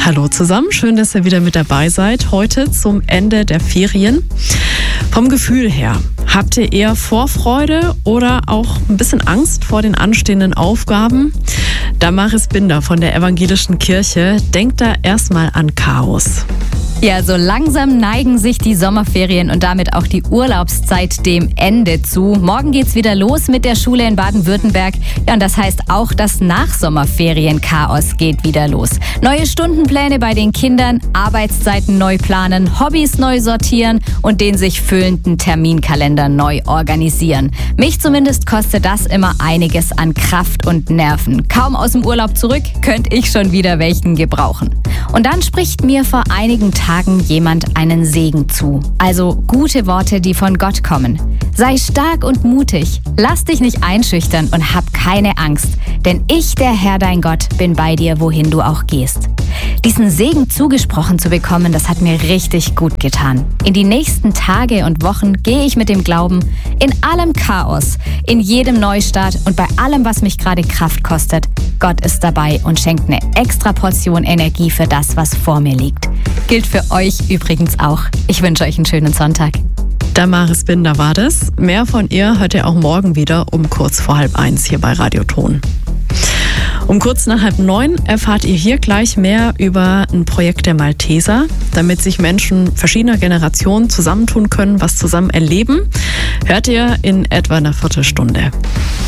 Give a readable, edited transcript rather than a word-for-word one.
Hallo zusammen, schön, dass ihr wieder mit dabei seid. Heute zum Ende der Ferien. Vom Gefühl her, habt ihr eher Vorfreude oder auch ein bisschen Angst vor den anstehenden Aufgaben? Damaris Binder von der Evangelischen Kirche denkt da erstmal an Chaos. Ja, so langsam neigen sich die Sommerferien und damit auch die Urlaubszeit dem Ende zu. Morgen geht's wieder los mit der Schule in Baden-Württemberg. Ja, und das heißt auch, das Nachsommerferien-Chaos geht wieder los. Neue Stundenpläne bei den Kindern, Arbeitszeiten neu planen, Hobbys neu sortieren und den sich füllenden Terminkalender neu organisieren. Mich zumindest kostet das immer einiges an Kraft und Nerven. Kaum aus dem Urlaub zurück, könnte ich schon wieder welchen gebrauchen. Und dann spricht mir vor einigen Tagen jemand einen Segen zu. Also gute Worte, die von Gott kommen. Sei stark und mutig, lass dich nicht einschüchtern und hab keine Angst, denn ich, der Herr dein Gott, bin bei dir, wohin du auch gehst. Diesen Segen zugesprochen zu bekommen, das hat mir richtig gut getan. In die nächsten Tage und Wochen gehe ich mit dem Glauben, in allem Chaos, in jedem Neustart und bei allem, was mich gerade Kraft kostet, Gott ist dabei und schenkt eine extra Portion Energie für das, was vor mir liegt. Gilt für euch übrigens auch. Ich wünsche euch einen schönen Sonntag. Damaris Binder war das. Mehr von ihr hört ihr auch morgen wieder um kurz vor 12:30 hier bei Radioton. Um kurz nach 8:30 erfahrt ihr hier gleich mehr über ein Projekt der Malteser, damit sich Menschen verschiedener Generationen zusammentun können, was zusammen erleben. Hört ihr in etwa einer Viertelstunde.